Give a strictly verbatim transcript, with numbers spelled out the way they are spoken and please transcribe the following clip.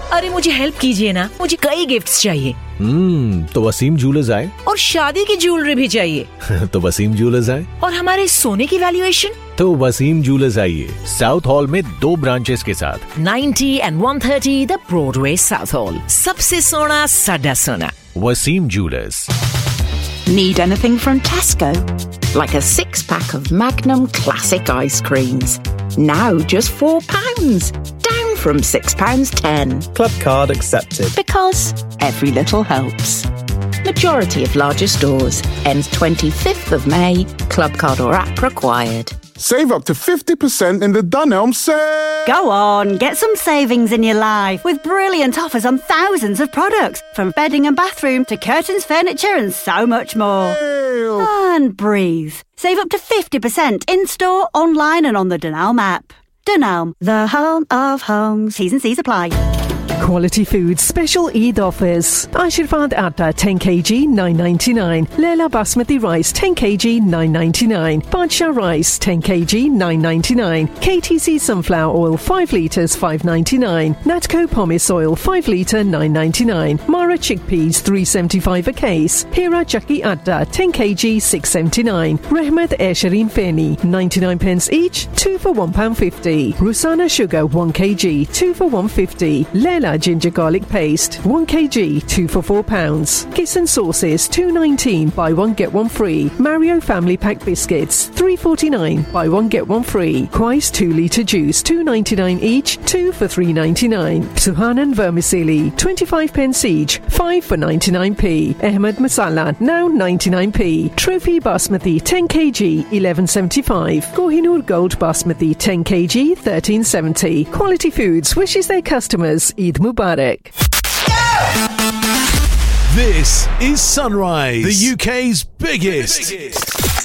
अरे मुझे हेल्प कीजिए ना, मुझे कई गिफ्ट्स चाहिए। हम्म तो वसीम ज्वेलर्स आए। और शादी की ज्वेलरी भी चाहिए। तो वसीम ज्वेलर्स आए। और हमारे सोने की वैल्यूएशन? तो वसीम ज्वेलर्स आइए, साउथ हॉल में दो ब्रांचेस के साथ ninety and one thirty the Broadway south hall. सबसे सोना साडा सोना। Wasim jewellers. Need anything from Tesco? Like a six-pack of Magnum Classic ice creams. Now just four pounds. Down from six pounds ten. Club card accepted. Because every little helps. Majority of larger stores. Ends twenty-fifth of May. Club card or app required. Save up to fifty percent in the Dunelm sale. Go on, get some savings in your life with brilliant offers on thousands of products, from bedding and bathroom to curtains, furniture and so much more. Ew. And breathe. Save up to fifty percent in-store, online and on the Dunelm app. Dunelm, the home of homes. T's and C's apply. Quality Foods special Eid offers. Ashirvad Atta ten kilograms nine ninety-nine. Leila Basmati Rice ten kilograms nine ninety-nine. Badshah Rice ten kilograms nine ninety-nine. K T C Sunflower Oil five litres five ninety-nine. Natco Pomace Oil five litre nine ninety-nine. Mara Chickpeas three seventy-five a case. Hira Chakki Atta ten kilograms six seventy-nine. Rehmat Esharim Feni ninety-nine pence each, two for one pound fifty. Rusana Sugar one kilogram two for one fifty. Leila Ginger garlic paste one kilogram two for four pounds. Kissan sauces two nineteen buy one get one free. Mario family pack biscuits three forty-nine buy one get one free. Quais two litre juice two ninety-nine each, two for three ninety-nine. Suhanan vermicelli twenty-five pence each, five for ninety-nine p. Ahmed masala now ninety-nine p. Trophy basmati ten kilograms eleven seventy-five. Kohinoor gold basmati ten kilograms thirteen seventy. Quality Foods wishes their customers Eid Mubarak. This is Sunrise, the U K's biggest, biggest.